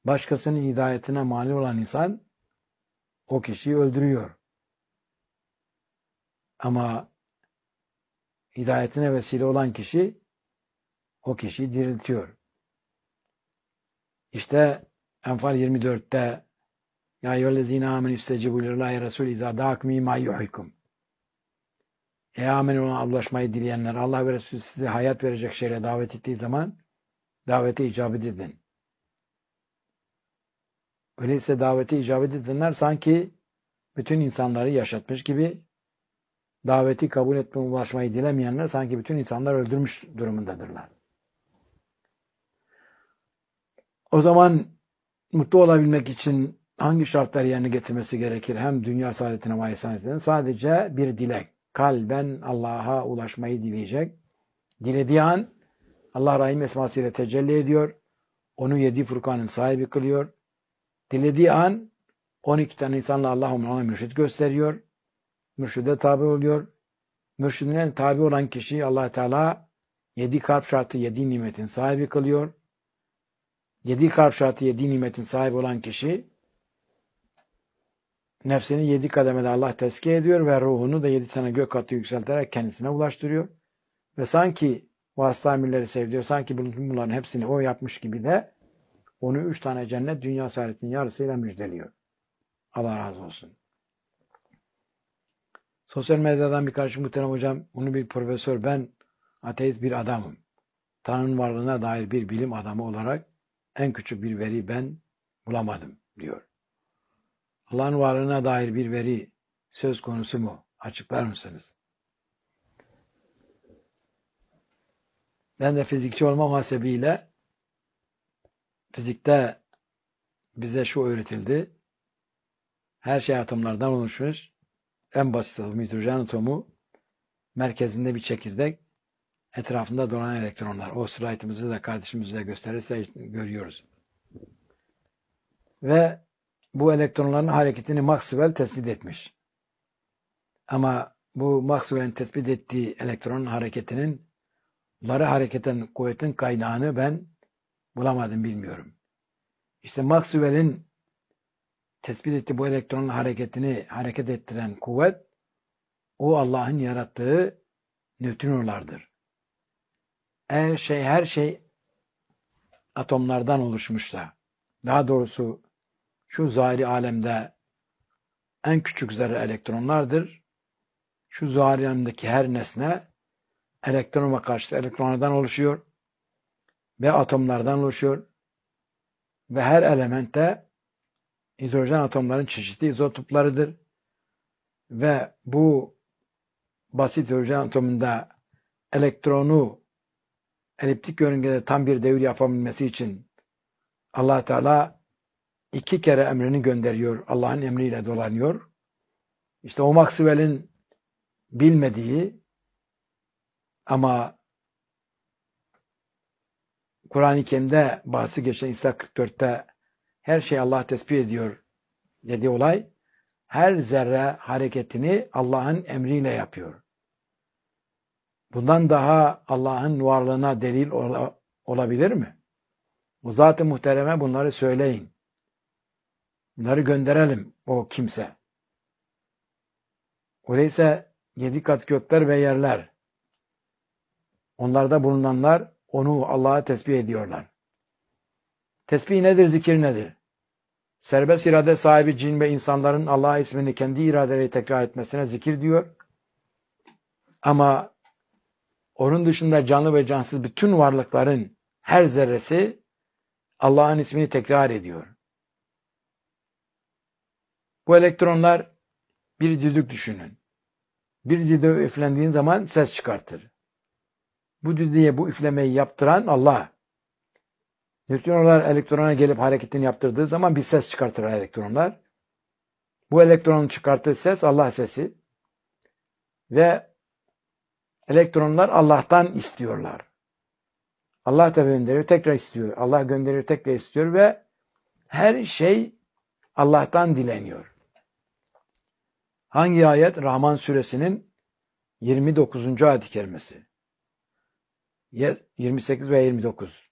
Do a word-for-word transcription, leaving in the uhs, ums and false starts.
başkasının hidayetine mani olan insan o kişiyi öldürüyor. Ama hidayetine vesile olan kişi o kişiyi diriltiyor. İşte Enfal yirmi dörtte Ya eyyühellezine amenü istecibu lillahi Resulü izâ dâkum mimâ yuhyikum. Ey amin ona ulaşmayı dileyenler, Allah ve Resulü size hayat verecek şeyle davet ettiği zaman davete icabet edin. Öyleyse davete icabet edenler sanki bütün insanları yaşatmış gibi, daveti kabul etme, ulaşmayı dilemeyenler sanki bütün insanlar öldürmüş durumundadırlar. O zaman mutlu olabilmek için hangi şartları yerine getirmesi gerekir? Hem dünya saadetine ve ihsanetine sadece bir dilek. Kalben Allah'a ulaşmayı dileyecek. Dilediği an Allah Rahim esmasıyla tecelli ediyor. Onu yedi Furkan'ın sahibi kılıyor. Dilediği an on iki tane insanla Allah ona mürşid gösteriyor. Mürşide tabi oluyor. Mürşidine tabi olan kişi Allah Teala yedi kalp şartı yedi nimetin sahibi kılıyor. Yedi kalp şartı yedi nimetin sahibi olan kişi nefsini yedi kademede Allah tezkiye ediyor ve ruhunu da yedi tane gök katı yükselterek kendisine ulaştırıyor. Ve sanki vasıta emirleri sevdiyor, sanki bunların hepsini o yapmış gibi de onu üç tane cennet dünya saadetinin yarısıyla müjdeliyor. Allah razı olsun. Sosyal medyadan bir kardeşim muhterem hocam, onu bir profesör, ben ateist bir adamım. Tanrı'nın varlığına dair bir bilim adamı olarak en küçük bir veri ben bulamadım diyor. Allah'ın varlığına dair bir veri söz konusu mu? Açıklar mısınız? Ben de fizikçi olmam hasebiyle fizikte bize şu öğretildi. Her şey atomlardan oluşmuş. En basit atom, hidrojen atomu, merkezinde bir çekirdek, etrafında dolanan elektronlar. O slaytımızı da kardeşimize gösterirse görüyoruz. Ve bu elektronların hareketini Maxwell tespit etmiş. Ama bu Maxwell'in tespit ettiği elektronun hareketinin, bunları hareket eden kuvvetin kaynağını ben bulamadım, bilmiyorum. İşte Maxwell'in tespit ettiği bu elektronun hareketini hareket ettiren kuvvet, o Allah'ın yarattığı nötrinolardır. Her şey, her şey atomlardan oluşmuşsa, daha doğrusu şu zahiri alemde en küçük zerre elektronlardır. Şu zahiri alemdeki her nesne elektron ve karşıtı elektronlardan oluşuyor ve atomlardan oluşuyor. Ve her elemente hidrojen atomların çeşitli izotoplarıdır. Ve bu basit hidrojen atomunda elektronu eliptik yörüngede tam bir devir yapabilmesi için Allah Teala iki kere emrini gönderiyor. Allah'ın emriyle dolanıyor. İşte o Maxwell'in bilmediği ama Kur'an-ı Kerim'de bahsi geçen İsa kırk dörtte her şey Allah tespit ediyor dediği olay, her zerre hareketini Allah'ın emriyle yapıyor. Bundan daha Allah'ın varlığına delil ol- olabilir mi? O zat-ı muhtereme bunları söyleyin. Bunları gönderelim o kimse. Öyleyse yedi kat gökler ve yerler, onlarda bulunanlar onu Allah'a tesbih ediyorlar. Tesbih nedir, zikir nedir? Serbest irade sahibi cin ve insanların Allah ismini kendi iradeleri tekrar etmesine zikir diyor. Ama onun dışında canlı ve cansız bütün varlıkların her zerresi Allah'ın ismini tekrar ediyor. Bu elektronlar bir düdük düşünün. Bir düdüğü üflendiğin zaman ses çıkartır. Bu düdüğe bu üflemeyi yaptıran Allah. Nötrinolar elektrona gelip hareketini yaptırdığı zaman bir ses çıkartır elektronlar. Bu elektronun çıkarttığı ses Allah sesi. Ve elektronlar Allah'tan istiyorlar. Allah da gönderiyor, tekrar istiyor. Allah gönderiyor, tekrar istiyor ve her şey Allah'tan dileniyor. Hangi ayet? Rahman suresinin yirmi dokuzuncu ayet-i kerimesi. yirmi sekiz ve yirmi dokuz.